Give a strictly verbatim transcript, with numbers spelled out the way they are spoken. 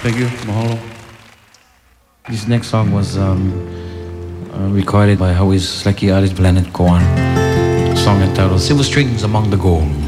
Thank you. Mahalo. This next song was um, uh, recorded by Hawis Sleki Artist Planet Koan. Song entitled Silver Strings Among the Gold.